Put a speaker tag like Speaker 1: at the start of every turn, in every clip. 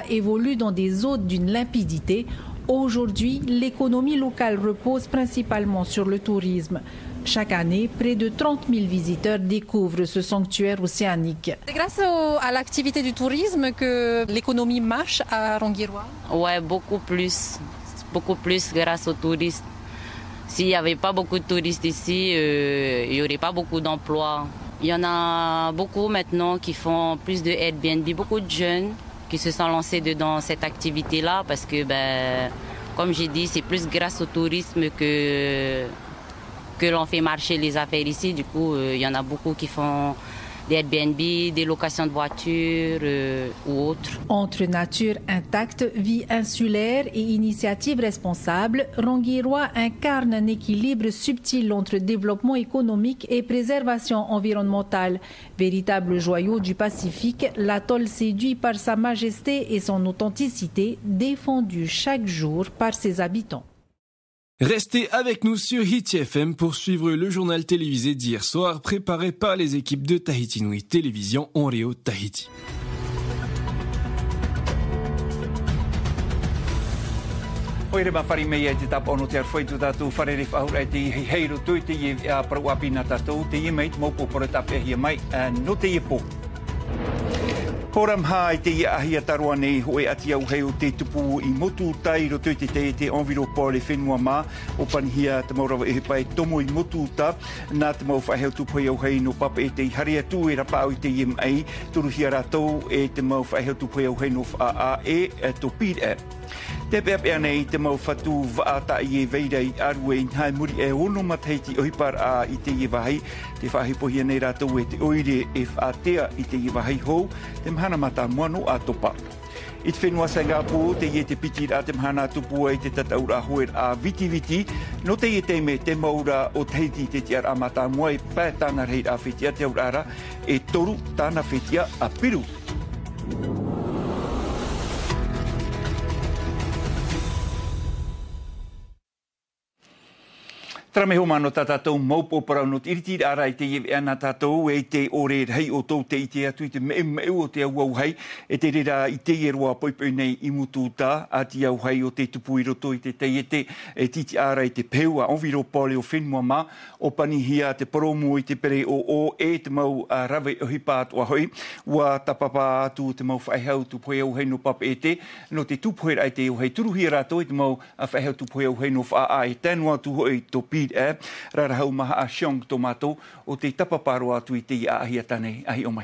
Speaker 1: évolue dans des eaux d'une limpidité. Aujourd'hui, l'économie locale repose principalement sur le tourisme. Chaque année, près de 30 000 visiteurs découvrent ce sanctuaire océanique.
Speaker 2: C'est grâce à l'activité du tourisme que l'économie marche à Ronguirois?
Speaker 3: Ouais, beaucoup plus grâce aux touristes. S'il n'y avait pas beaucoup de touristes ici, il n'y aurait pas beaucoup d'emplois. Il y en a beaucoup maintenant qui font plus de Airbnb, beaucoup de jeunes qui se sont lancés dans cette activité-là parce que, comme j'ai dit, c'est plus grâce au tourisme que l'on fait marcher les affaires ici. Du coup, il y en a beaucoup qui font des Airbnb, des locations de voitures ou autres.
Speaker 1: Entre nature intacte, vie insulaire et initiative responsable, Ronguirois incarne un équilibre subtil entre développement économique et préservation environnementale. Véritable joyau du Pacifique, l'atoll séduit par sa majesté et son authenticité, défendue chaque jour par ses habitants.
Speaker 4: Restez avec nous sur Hit FM pour suivre le journal télévisé d'hier soir préparé par les équipes de Tahiti Nui Télévision Onreo Tahiti.
Speaker 5: Oire mawhari mea te tapa ono te arwhaitu tātou wharere whahura te heiro tui te i parawapina tātou te i mei te maupo pora tape ahia mai no te i po. Horam hai te ia ahia tarua nei hoe ati au hei o te tupu I motu tai ro tui te enviropole whenua mā o panihia te maurawa e pai tomo I motu ta nā te mau whaheo tupu au hei no papa e te haria tu e rapa au I te IMA turuhia rātou e te mau whaheo tupu au hei no wha e to pire. Te pepe anei te mau whatu vaata I e veirei arue I hai muri e ono mataiti ohipar I te iwahai te whahipohia nei rātou e te oire e whaatea I te iwahai hou te mahana mata moano a topa. I te whenua Singapore te ie te piti rā te mahana tupu e te tataura hoer a viti no te ie te me te maura o teiti te tiar a mata mua e pētana rei a whetia te aurara e toru tāna whetia a piru. Tarameho mano tātou maupo parau no te iriti ara I te iwi ana tātou e te ore hei o tau te ite atu I te meu o te au hei e te rera I te roa poipoi nei I mutu tā a ti au hei o te tupu I roto I te teiete e titi ara I te peua enviropole o whenua mā o panihia te paromo I te pere o e te mau rawe ohipa atua hoi ua tapapa atu te mau whaihau tupoe au hei no papa e te no te tupoe ai te o hei turuhia rātou I te mau whaihau tupoe au hei no wha e tēnua tu hoi topi rarahau maha a Siong Tomato o te tapaparo atu I te ahia tane ahi o mai.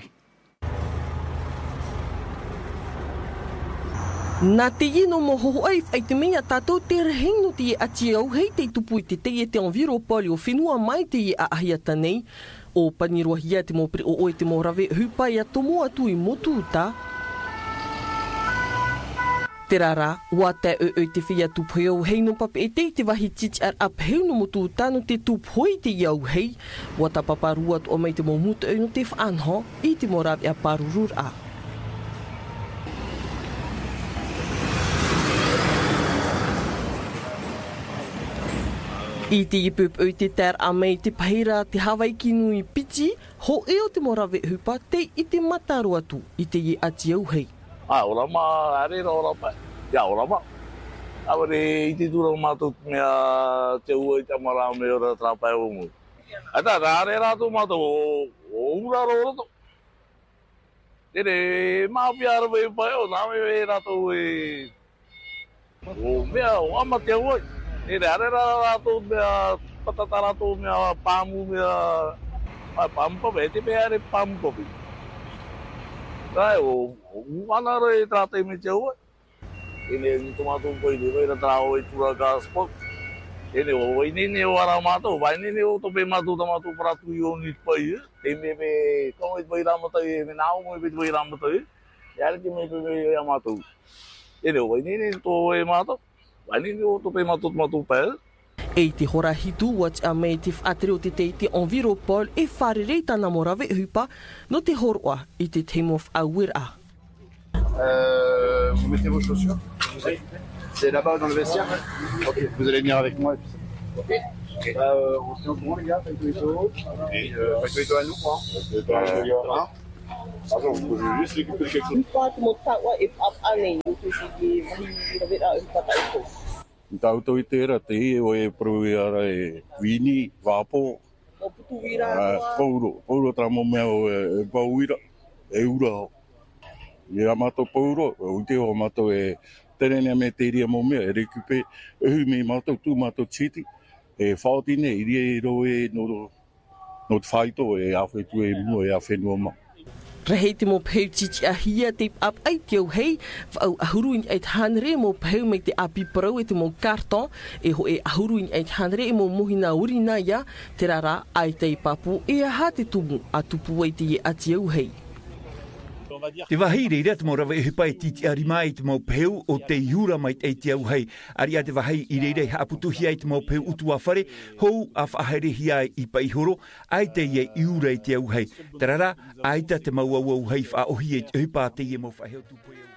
Speaker 6: Nā te ino mo hoho ai whai te mea tātou te reheino te ati au hei te tupu I te teie te enviropole o whenua mai te ahia tanei o panirohia te mo pre o oe te mo rawe hupai a tomo atu I motu tā. Te rara, wā te te whia tuphoi au hei no pape e te wahi titi ar apheu no motu tāno te tuphoi te iau hei, wā ta paparua tu o mai te mo mutu no te whaanho I te mo rawe a parurur a. I te ipup au te ter a mei te pahira te Hawaii ki nui piti, ho eo te mo rawe hupa te I te mataru atu I te I ati au hei.
Speaker 7: Ora ma are ora pa. Ya ora ma. Avere I te dura mātou mea te ua I te mara me ora trapai o mu. Ata rare rātou mātou o uraro roto. Tere māpia rawe pai o nāme e rātou e... O mea o ama te ua. Tere are rātou mea patata rātou mea pāmu mea... Pāmu pape, te mea are pāmu pape. Rai o mana re trata me te ua. Ele ni tomato koi de vai tra o tura gas spot. Ele o ini o ara mato, vai ni o to pe mato tomato para tu yo ni pai. Te me como vai ra mato e me nau mo vai ra mato. Yar ki me ya mato. Ele o ini to e mato. Vai ni o to pe mato pai.
Speaker 6: E te hora hitu wat a mei te whaatere o te teite enviropole e wharerei tāna mo rawe hupa no te horoa I te teimo whauera.
Speaker 8: Vous mettez vos chaussures. C'est là-bas dans le vestiaire. Ok, vous allez venir avec moi. Ok. On se tient au courant les gars, faites-toi à nous quoi. Attends, je peux juste récupérer quelque chose. Tauto i tērā te i o e proiara e wini, wapo. Pauro tramo mea o e pauira, e ura ho. I a mato pauro, o te ho mato e terenea me te iria mo mea, e rekupe, e hu me mato tu mato titi, e whaotine, i ria e ro e no te whaito, e awhi tu e mua, e a whenua ma.
Speaker 6: Rahei te mo peu titi a hia te ap ai te au hei, whau ahuru in eit hanre mo peu me te api parau e te mo karton, e ho e ahuru in eit hanre e mo mohina urina ia, te rara ai te papu e aha te tumu a tupu e te ati au hei.
Speaker 5: Te wahiri rea te mo rawa e hupai titi ari mai te mo peu o te iura mai te iti au hei. Ari a te wahai i reirei haaputuhi ai te mo peu utu a whare, hou a whaharehi ai i paihoro, ai te ie iura i te au hei. Te rara, ai te mau au hei wha ohi e te hupa te ie mo whaheo tupu e au.